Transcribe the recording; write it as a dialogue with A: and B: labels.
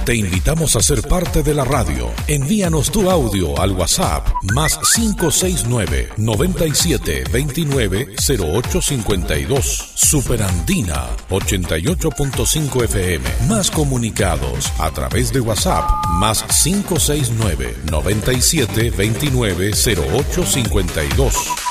A: Te invitamos a ser parte de la radio. Envíanos tu audio al WhatsApp más 569-9729-0852. Superandina 88.5 FM. Más comunicados a través de WhatsApp más 569-9729-0852.